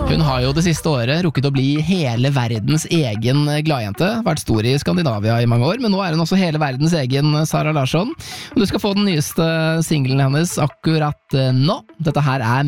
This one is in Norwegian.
Hun har jo det siste året rukket å bli hele verdens egen gladjente, vært stor i Skandinavia i mange år, men nå er hun også hele verdens egen Sara Larsson. Og du skal få den nyeste singlen hennes akkurat nå. Dette her er